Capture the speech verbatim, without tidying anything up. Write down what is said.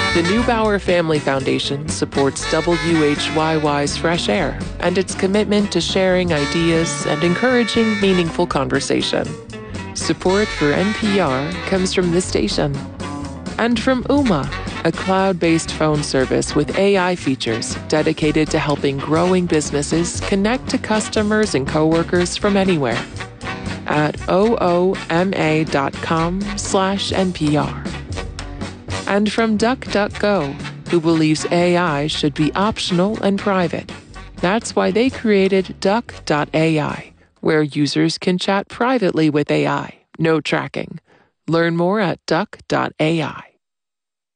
The Neubauer Family Foundation supports W H Y Y's Fresh Air and its commitment to sharing ideas and encouraging meaningful conversation. Support for N P R comes from this station. And from Ooma, a cloud-based phone service with A I features dedicated to helping growing businesses connect to customers and coworkers from anywhere at ooma.com slash NPR. And from DuckDuckGo, who believes A I should be optional and private. That's why they created duck dot A I, where users can chat privately with A I, no tracking. Learn more at duck dot A I.